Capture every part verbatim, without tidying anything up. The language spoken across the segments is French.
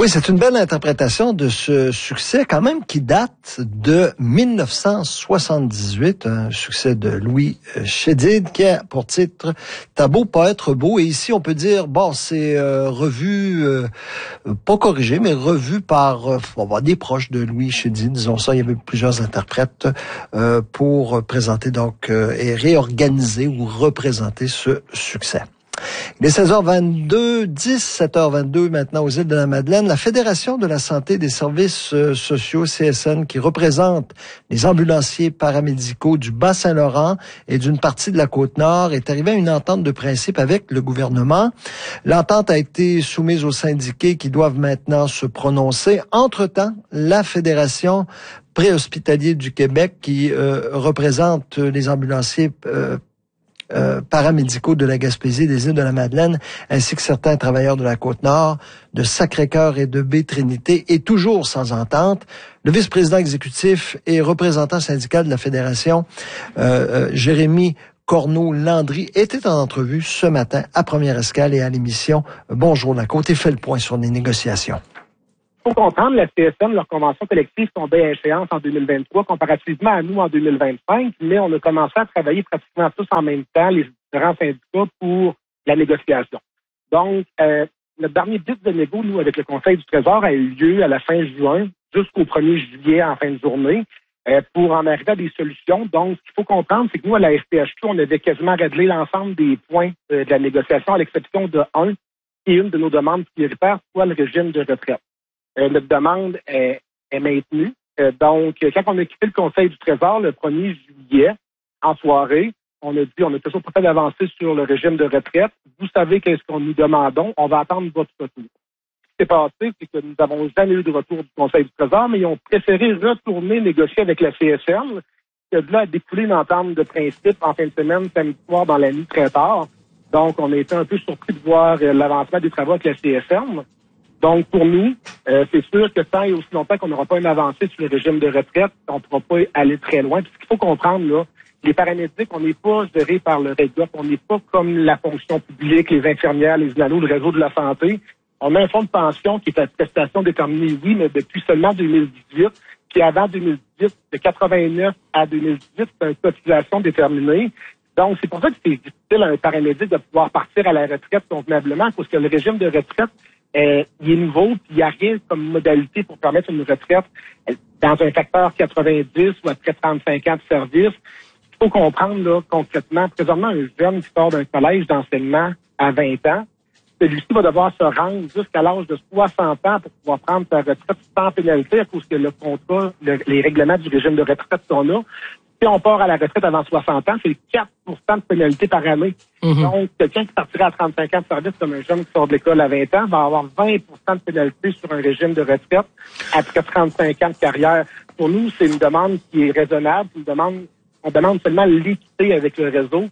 Oui, c'est une belle interprétation de ce succès quand même qui date de mille neuf cent soixante-dix-huit, un succès de Louis Chédid qui a pour titre « T'as beau pas être beau ». Et ici, on peut dire, bon, c'est euh, revu, euh, pas corrigé, mais revu par euh, on va dire, des proches de Louis Chédid, disons ça. Il y avait plusieurs interprètes euh, pour présenter donc euh, et réorganiser ou représenter ce succès. Il est seize heures vingt-deux, dix-sept heures vingt-deux maintenant aux îles de la Madeleine. La Fédération de la santé et des services sociaux, C S N, qui représente les ambulanciers paramédicaux du Bas-Saint-Laurent et d'une partie de la Côte-Nord, est arrivée à une entente de principe avec le gouvernement. L'entente a été soumise aux syndiqués qui doivent maintenant se prononcer. Entre-temps, la Fédération préhospitalier du Québec, qui euh, représente les ambulanciers euh, Euh, paramédicaux de la Gaspésie, des îles de la Madeleine, ainsi que certains travailleurs de la Côte-Nord, de Sacré-Cœur et de Baie-Trinité, est toujours sans entente. Le vice-président exécutif et représentant syndical de la Fédération, euh, euh, Jérémy Corneau-Landry, était en entrevue ce matin à Première Escale et à l'émission Bonjour la Côte et fait le point sur les négociations. Il faut comprendre, la C S N, leur convention collective tombait à échéance en deux mille vingt-trois, comparativement à nous en deux mille vingt-cinq, mais on a commencé à travailler pratiquement tous en même temps, les différents syndicats, pour la négociation. Donc, euh, notre dernier bit de négo, nous, avec le Conseil du Trésor, a eu lieu à la fin juin, jusqu'au premier juillet en fin de journée, euh, pour en arriver à des solutions. Donc, ce qu'il faut comprendre, c'est que nous, à la F P H Q, on avait quasiment réglé l'ensemble des points euh, de la négociation, à l'exception de un, qui est une de nos demandes prioritaires, soit le régime de retraite. Euh, notre demande est, est maintenue. Euh, donc, quand on a quitté le Conseil du Trésor le premier juillet, en soirée, on a dit on a toujours pas fait d'avancer sur le régime de retraite. Vous savez qu'est-ce qu'on nous demandons. On va attendre votre retour. Ce qui s'est passé, c'est que nous n'avons jamais eu de retour du Conseil du Trésor, mais ils ont préféré retourner négocier avec la C S N. Que de là a découlé une entente de principe en fin de semaine, samedi soir, dans la nuit très tard. Donc, on a été un peu surpris de voir euh, l'avancement des travaux avec la C S N. Donc, pour nous, euh, c'est sûr que tant et aussi longtemps qu'on n'aura pas une avancée sur le régime de retraite, on ne pourra pas aller très loin. Puis, ce qu'il faut comprendre, là, les paramédics, on n'est pas gérés par le REGOP, on n'est pas comme la fonction publique, les infirmières, les anneaux, le réseau de la santé. On a un fonds de pension qui est à prestation déterminée, oui, mais depuis seulement deux mille dix-huit. Puis avant deux mille dix-huit, de quatre-vingt-neuf à deux mille dix-huit, c'est une cotisation déterminée. Donc, c'est pour ça que c'est difficile à un paramédic de pouvoir partir à la retraite convenablement, parce que le régime de retraite, Euh, il est nouveau, puis il n'y a rien comme modalité pour permettre une retraite euh, dans un facteur quatre-vingt-dix ou après trente-cinq ans de service. Il faut comprendre là concrètement, présentement, un jeune qui sort d'un collège d'enseignement à vingt ans, celui-ci va devoir se rendre jusqu'à l'âge de soixante ans pour pouvoir prendre sa retraite sans pénalité à cause que le contrat, le, les règlements du régime de retraite sont là. Si on part à la retraite avant soixante ans, c'est quatre pour cent de pénalité par année. Mm-hmm. Donc, quelqu'un qui partira à trente-cinq ans de service comme un jeune qui sort de l'école à vingt ans va avoir vingt pour cent de pénalité sur un régime de retraite après trente-cinq ans de carrière. Pour nous, c'est une demande qui est raisonnable. Une demande, on demande seulement l'équité avec le réseau.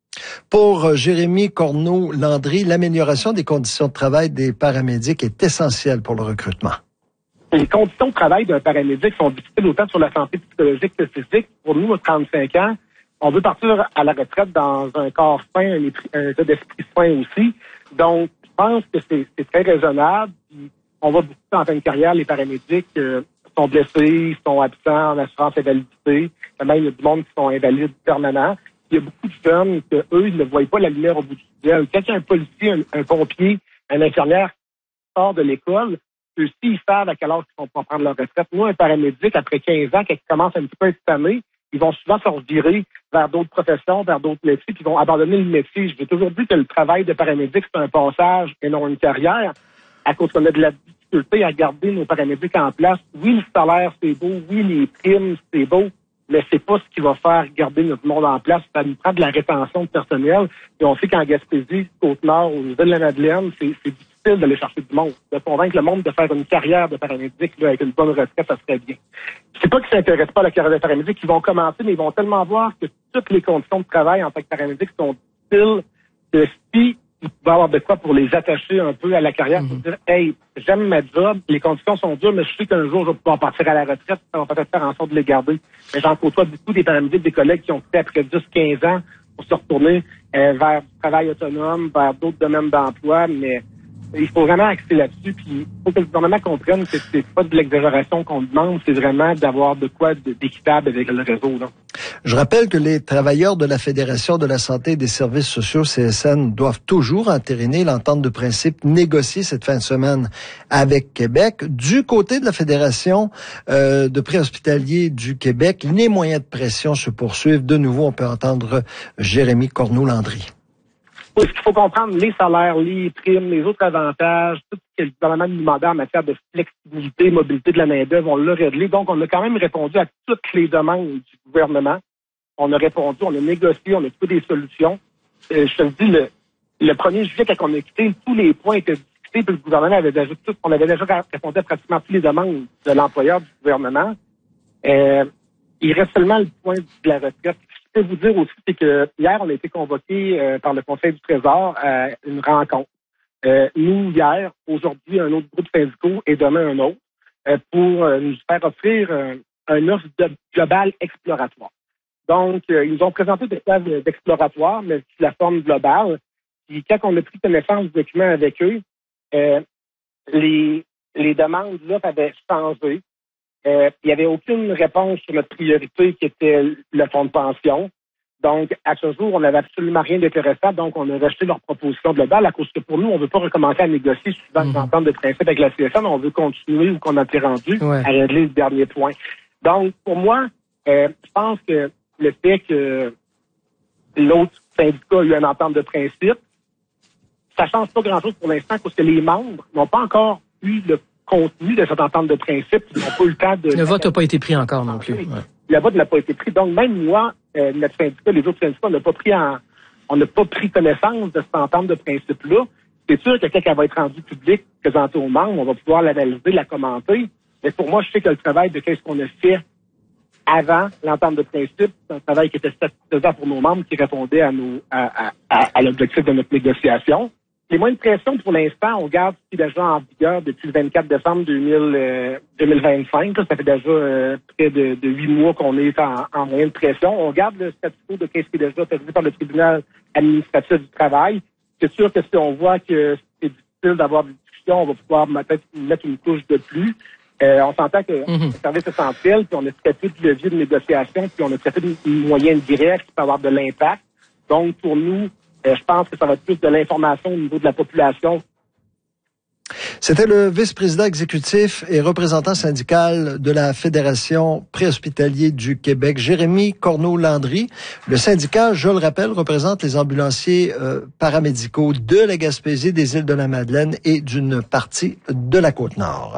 Pour Jérémy Corneau-Landry, l'amélioration des conditions de travail des paramédics est essentielle pour le recrutement. Les conditions de travail d'un paramédic sont difficiles autant sur la santé psychologique que physique. Pour nous, à trente-cinq ans, on veut partir à la retraite dans un corps sain, un, un état d'esprit sain aussi. Donc, je pense que c'est, c'est très raisonnable. Puis on voit beaucoup en fin de carrière, les paramédics euh, sont blessés, sont absents en assurance invalidité. Même, il y a du monde qui sont invalides permanents. Il y a beaucoup de jeunes que eux, ils ne voient pas la lumière au bout du tunnel. Quand il y a un policier, un, un pompier, un infirmière qui sort de l'école, eux-ci, ils savent à quel âge ils vont pas prendre leur retraite. Nous, un paramédic, après quinze ans, quand ils commencent un petit peu à être tannés, ils vont souvent se revirer vers d'autres professions, vers d'autres métiers, puis ils vont abandonner le métier. Je vais toujours dire que le travail de paramédic, c'est un passage et non une carrière, à cause qu'on a de la difficulté à garder nos paramédics en place. Oui, le salaire, c'est beau. Oui, les primes, c'est beau. Mais c'est pas ce qui va faire garder notre monde en place. Ça nous prend de la rétention de personnel. Et on sait qu'en Gaspésie, Côte-Nord, aux îles de la Madeleine, c'est, c'est difficile d'aller chercher du monde. De convaincre le monde de faire une carrière de paramédic là, avec une bonne retraite, ça serait bien. C'est pas qu'ils s'intéressent pas à la carrière de paramédic, ils vont commencer, mais ils vont tellement voir que toutes les conditions de travail en tant que paramédic sont difficiles que si il va y avoir de quoi pour les attacher un peu à la carrière, pour dire, hey, j'aime ma job, les conditions sont dures, mais je sais qu'un jour, je vais pouvoir partir à la retraite, ça va peut-être faire en sorte de les garder. Mais j'en côtoie beaucoup des paramédics, des collègues qui ont fait après dix quinze ans pour se retourner euh, vers du travail autonome, vers d'autres domaines d'emploi, mais il faut vraiment axer là-dessus, puis il faut que le gouvernement comprenne que c'est pas de l'exagération qu'on demande, c'est vraiment d'avoir de quoi d'équitable avec le réseau, là. Je rappelle que les travailleurs de la Fédération de la santé et des services sociaux, C S N, doivent toujours entériner l'entente de principe négociée cette fin de semaine avec Québec. Du côté de la Fédération euh, de préhospitaliers du Québec, les moyens de pression se poursuivent. De nouveau, on peut entendre Jérémy Corneau-Landry. Oui, ce qu'il faut comprendre, les salaires, les primes, les autres avantages, tout ce que le gouvernement nous demandait en matière de flexibilité, mobilité de la main-d'œuvre, on l'a réglé. Donc, on a quand même répondu à toutes les demandes du gouvernement. On a répondu, on a négocié, on a trouvé des solutions. Euh, je te dis, le, le premier juillet, quand on a quitté, tous les points étaient discutés, puis le gouvernement avait déjà tout, on avait déjà répondu à pratiquement toutes les demandes de l'employeur du gouvernement. Euh, il reste seulement le point de la retraite. Ce que je peux vous dire aussi, c'est que hier, on a été convoqués euh, par le Conseil du Trésor à une rencontre. Euh, nous, hier, aujourd'hui, un autre groupe syndicaux et demain un autre, euh, pour euh, nous faire offrir euh, un offre de, globale exploratoire. Donc, euh, ils nous ont présenté des phases d'exploratoire, mais sous la forme globale. Puis quand on a pris connaissance du document avec eux, euh, les, les demandes là avaient changé. Euh, il n'y avait aucune réponse sur notre priorité qui était le fonds de pension. Donc, à ce jour, on n'avait absolument rien d'intéressant. Donc, on a rejeté leur proposition globale à cause que pour nous, on ne veut pas recommencer à négocier suivant une entente de principe avec la C S N. On veut continuer où qu'on a été rendu ouais. à régler le dernier point. Donc, pour moi, euh, je pense que le fait que l'autre syndicat a eu une entente de principe, ça change pas grand-chose pour l'instant parce que les membres n'ont pas encore eu le contenu de cette entente de principe. Ils n'ont pas eu le temps de... Le vote n'a pas été pris encore non plus. Ouais. Le vote n'a pas été pris. Donc, même moi, euh, notre syndicat, les autres syndicats, on n'a pas pris en, on n'a pas pris connaissance de cette entente de principe-là. C'est sûr que quand elle va être rendue publique, présentée aux membres, on va pouvoir l'analyser, la commenter. Mais pour moi, je sais que le travail de qu'est-ce qu'on a fait avant l'entente de principe, c'est un travail qui était satisfaisant pour nos membres, qui répondait à nos à, à, à l'objectif de notre négociation. Les moyens de pression, pour l'instant, on garde ce qui est déjà en vigueur depuis le vingt-quatre décembre deux mille vingt-cinq. Ça fait déjà euh, près de, de huit mois qu'on est en, en moyen de pression. On garde le statu quo de qu'est-ce qui est déjà autorisé par le tribunal administratif du travail. C'est sûr que si on voit que c'est difficile d'avoir des discussions, on va pouvoir peut-être mettre une couche de plus. Euh, on s'entend que mm-hmm. le service essentiel, puis on a très peu de levier de négociation, puis on a très peu de moyens directs qui peuvent avoir de l'impact. Donc, pour nous, euh, je pense que ça va être plus de l'information au niveau de la population. C'était le vice-président exécutif et représentant syndical de la Fédération préhospitalier du Québec, Jérémy Corneau-Landry. Le syndicat, je le rappelle, représente les ambulanciers euh, paramédicaux de la Gaspésie, des Îles-de-la-Madeleine et d'une partie de la Côte-Nord.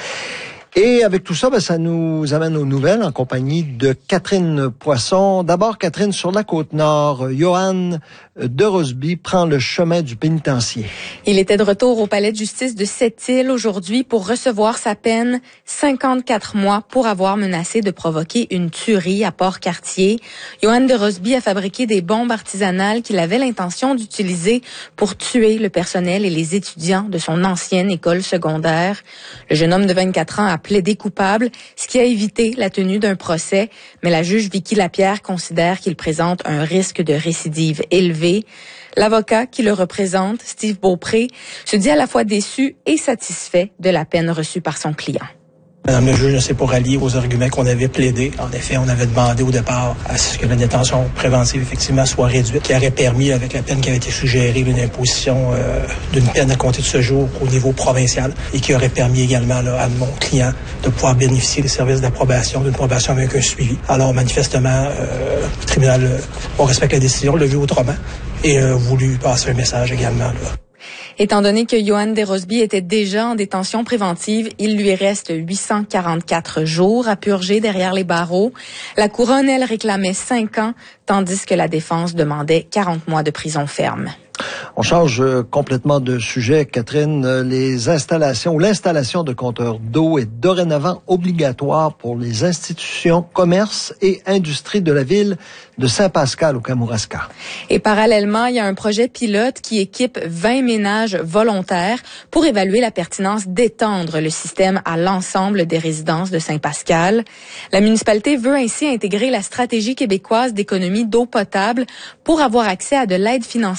Et avec tout ça, ben, ça nous amène aux nouvelles en compagnie de Catherine Poisson. D'abord, Catherine, sur la Côte-Nord, Johan Derosby prend le chemin du pénitencier. Il était de retour au palais de justice de Sept-Îles aujourd'hui pour recevoir sa peine, cinquante-quatre mois, pour avoir menacé de provoquer une tuerie à Port-Cartier. Johan Derosby a fabriqué des bombes artisanales qu'il avait l'intention d'utiliser pour tuer le personnel et les étudiants de son ancienne école secondaire. Le jeune homme de vingt-quatre ans a plaidé coupable, ce qui a évité la tenue d'un procès, mais la juge Vicky Lapierre considère qu'il présente un risque de récidive élevé. L'avocat qui le représente, Steve Beaupré, se dit à la fois déçu et satisfait de la peine reçue par son client. Madame le juge ne s'est pas rallié aux arguments qu'on avait plaidés. En effet, on avait demandé au départ à ce que la détention préventive, effectivement, soit réduite, qui aurait permis, avec la peine qui avait été suggérée, une imposition euh, d'une peine à compter de ce jour au niveau provincial et qui aurait permis également là, à mon client de pouvoir bénéficier des services d'approbation, d'une probation avec un suivi. Alors, manifestement, euh, le tribunal, euh, on respecte la décision, l'a vu autrement et a euh, voulu passer un message également, là. Étant donné que Johan Derosby était déjà en détention préventive, il lui reste huit cent quarante-quatre jours à purger derrière les barreaux. La couronne, elle, réclamait cinq ans, tandis que la défense demandait quarante mois de prison ferme. On change complètement de sujet, Catherine. Les installations ou l'installation de compteurs d'eau est dorénavant obligatoire pour les institutions, commerces et industries de la ville de Saint-Pascal au Kamouraska. Et parallèlement, il y a un projet pilote qui équipe vingt ménages volontaires pour évaluer la pertinence d'étendre le système à l'ensemble des résidences de Saint-Pascal. La municipalité veut ainsi intégrer la stratégie québécoise d'économie d'eau potable pour avoir accès à de l'aide financière qui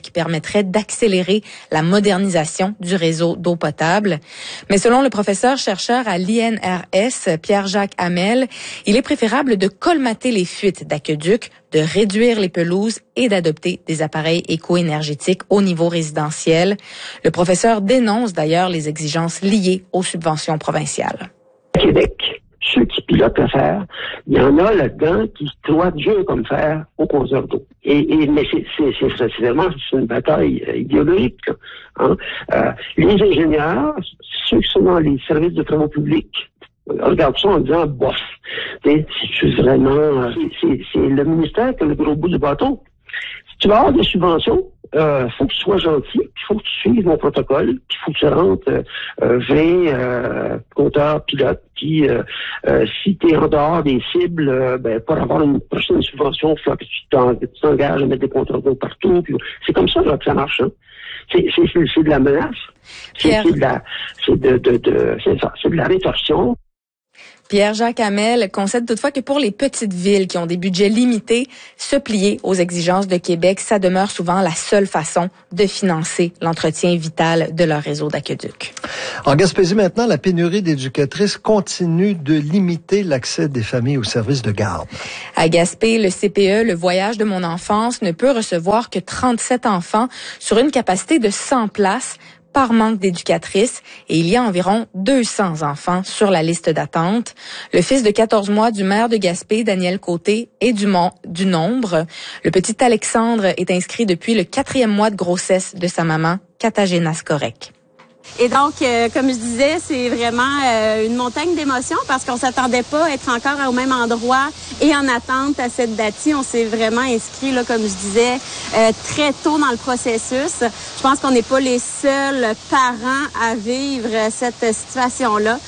qui permettrait d'accélérer la modernisation du réseau d'eau potable. Mais selon le professeur-chercheur à l'I N R S, Pierre-Jacques Hamel, il est préférable de colmater les fuites d'aqueducs, de réduire les pelouses et d'adopter des appareils éco-énergétiques au niveau résidentiel. Le professeur dénonce d'ailleurs les exigences liées aux subventions provinciales. Québec, ceux qui pilotent l'affaire, il y en a là-dedans qui se croient dur comme fer aux causeurs d'eau. Et, et mais c'est, c'est, c'est, c'est vraiment c'est une bataille euh, idéologique. Là, hein? euh, les ingénieurs, ceux qui sont dans les services de travaux publics, regarde ça en disant bof. C'est, c'est vraiment c'est, c'est, c'est le ministère qui a le gros bout du bâton. Si tu vas avoir des subventions, euh, faut que tu sois gentil, il faut que tu suives mon protocole, il faut que tu rentres euh, vingt euh, compteurs pilotes, puis euh, euh, si tu es en dehors des cibles, euh, ben pour avoir une prochaine subvention, il faut que tu t'engages à mettre des contrôles partout. Puis, c'est comme ça là, que ça marche. Hein. C'est, c'est, c'est, c'est de la menace, c'est, c'est de la c'est de, de, de c'est ça, c'est de la rétorsion. Pierre-Jacques Hamel concède toutefois que pour les petites villes qui ont des budgets limités, se plier aux exigences de Québec, ça demeure souvent la seule façon de financer l'entretien vital de leur réseau d'aqueducs. En Gaspésie maintenant, la pénurie d'éducatrices continue de limiter l'accès des familles aux services de garde. À Gaspé, le C P E, le voyage de mon enfance, ne peut recevoir que trente-sept enfants sur une capacité de cent places par manque d'éducatrices, et il y a environ deux cents enfants sur la liste d'attente. Le fils de quatorze mois du maire de Gaspé, Daniel Côté, est du, mon, du nombre. Le petit Alexandre est inscrit depuis le quatrième mois de grossesse de sa maman, Katagena Skorek. Et donc, euh, comme je disais, c'est vraiment euh, une montagne d'émotions parce qu'on s'attendait pas à être encore au même endroit et en attente à cette date-ci. On s'est vraiment inscrit, là, comme je disais, euh, très tôt dans le processus. Je pense qu'on n'est pas les seuls parents à vivre cette situation-là.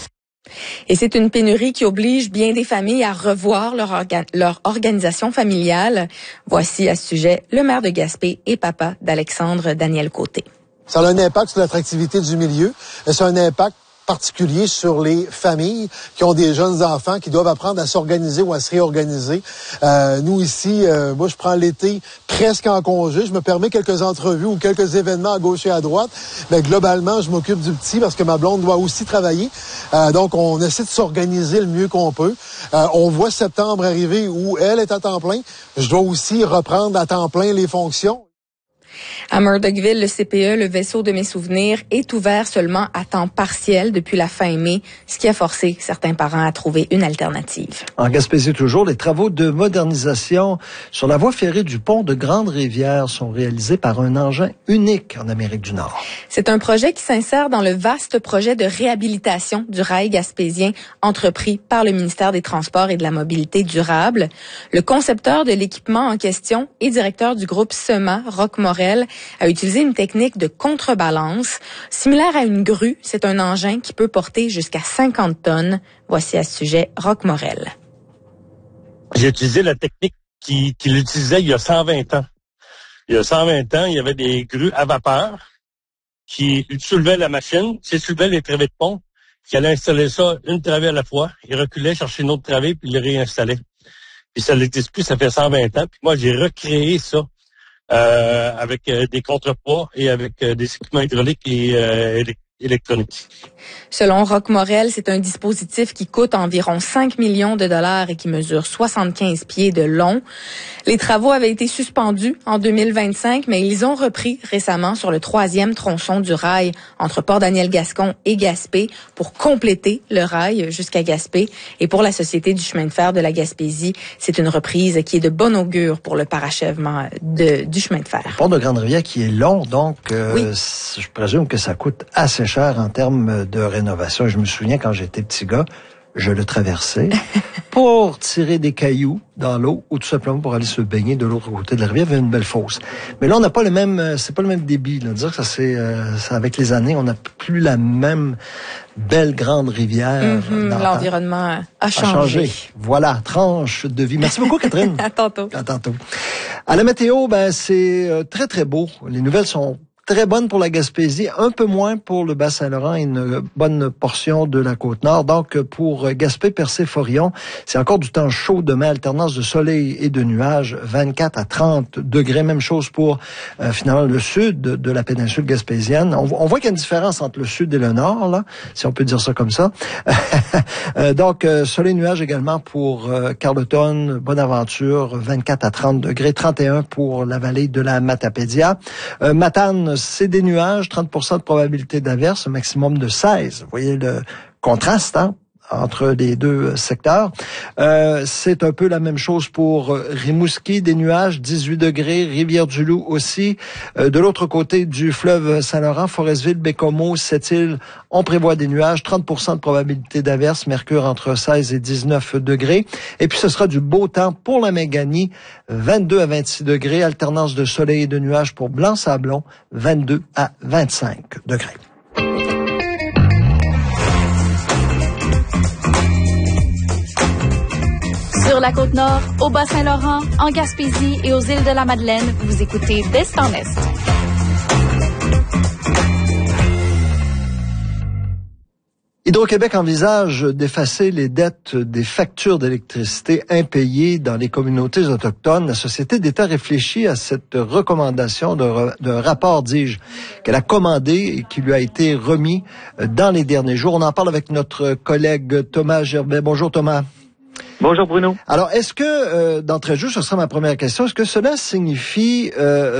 Et c'est une pénurie qui oblige bien des familles à revoir leur, orga- leur organisation familiale. Voici à ce sujet le maire de Gaspé et papa d'Alexandre, Daniel Côté. Ça a un impact sur l'attractivité du milieu. C'est un impact particulier sur les familles qui ont des jeunes enfants qui doivent apprendre à s'organiser ou à se réorganiser. Euh, nous ici, euh, moi je prends l'été presque en congé. Je me permets quelques entrevues ou quelques événements à gauche et à droite. Mais globalement, je m'occupe du petit parce que ma blonde doit aussi travailler. Euh, donc on essaie de s'organiser le mieux qu'on peut. Euh, on voit septembre arriver où elle est à temps plein. Je dois aussi reprendre à temps plein les fonctions. À Murdochville, le C P E, le vaisseau de mes souvenirs, est ouvert seulement à temps partiel depuis la fin mai, ce qui a forcé certains parents à trouver une alternative. En Gaspésie toujours, les travaux de modernisation sur la voie ferrée du pont de Grande-Rivière sont réalisés par un engin unique en Amérique du Nord. C'est un projet qui s'insère dans le vaste projet de réhabilitation du rail gaspésien entrepris par le ministère des Transports et de la Mobilité durable. Le concepteur de l'équipement en question et directeur du groupe SEMA, Roch Morel, a utilisé une technique de contrebalance. Similaire à une grue, c'est un engin qui peut porter jusqu'à cinquante tonnes. Voici à ce sujet Roch Morel. J'ai utilisé la technique qu'il qui utilisait il y a cent vingt ans. Il y a cent vingt ans, il y avait des grues à vapeur qui soulevaient la machine, qui soulevaient les travées de pont, qui allaient installer ça une travée à la fois. Ils reculaient, cherchaient une autre travée, puis ils les réinstallaient. Puis ça n'existe plus, ça fait cent vingt ans. Puis moi, j'ai recréé ça. Euh, avec euh, des contrepoids et avec euh, des équipements hydrauliques et euh, électroniques. Selon Roch Morel, c'est un dispositif qui coûte environ cinq millions de dollars et qui mesure soixante-quinze pieds de long. Les travaux avaient été suspendus en deux mille vingt-cinq, mais ils ont repris récemment sur le troisième tronçon du rail entre Port-Daniel-Gascon et Gaspé pour compléter le rail jusqu'à Gaspé. Et pour la Société du chemin de fer de la Gaspésie, c'est une reprise qui est de bon augure pour le parachèvement de, du chemin de fer. Le pont de Grande-Rivière qui est long, donc euh, oui. Je présume que ça coûte assez cher en termes de rénovation. Je me souviens quand j'étais petit gars, je le traversais pour tirer des cailloux dans l'eau ou tout simplement pour aller se baigner de l'autre côté de la rivière. Il y avait une belle fosse. Mais là, on n'a pas le même, c'est pas le même débit. Là. Dire que ça, c'est, euh, ça, avec les années, on n'a plus la même belle grande rivière. Mm-hmm, l'environnement a changé. a changé. Voilà, tranche de vie. Merci beaucoup, Catherine. À tantôt. À tantôt. À la météo, ben, c'est très, très beau. Les nouvelles sont très bonne pour la Gaspésie, un peu moins pour le Bas-Saint-Laurent et une bonne portion de la Côte-Nord. Donc, pour Gaspé, Percé, Forillon, c'est encore du temps chaud demain, alternance de soleil et de nuages, vingt-quatre à trente degrés. Même chose pour, euh, finalement, le sud de, de la péninsule gaspésienne. On, on voit qu'il y a une différence entre le sud et le nord, là, si on peut dire ça comme ça. euh, donc, euh, soleil, nuages également pour euh, Carleton, Bonaventure, vingt-quatre à trente degrés, trente et un pour la vallée de la Matapédia. Euh, Matane, c'est des nuages, trente pour cent de probabilité d'averse, un maximum de seize. Vous voyez le contraste, hein, entre les deux secteurs. Euh, c'est un peu la même chose pour Rimouski, des nuages, dix-huit degrés, Rivière-du-Loup aussi. Euh, de l'autre côté du fleuve Saint-Laurent, Forestville, Bécomo, Sept-Îles, on prévoit des nuages, trente pour cent de probabilité d'averse, mercure entre seize et dix-neuf degrés. Et puis ce sera du beau temps pour la Méganie, vingt-deux à vingt-six degrés, alternance de soleil et de nuages pour Blanc-Sablon, vingt-deux à vingt-cinq degrés. Sur la Côte-Nord, au Bas-Saint-Laurent, en Gaspésie et aux îles de la Madeleine, vous écoutez d'Est en Est. Hydro-Québec envisage d'effacer les dettes des factures d'électricité impayées dans les communautés autochtones. La Société d'État réfléchit à cette recommandation d'un, d'un rapport, dis-je, qu'elle a commandé et qui lui a été remis dans les derniers jours. On en parle avec notre collègue Thomas Gerbet. Bonjour Thomas. Bonjour Bruno. Alors, est-ce que, euh, d'entrée de jeu, ce sera ma première question, est-ce que cela signifie euh,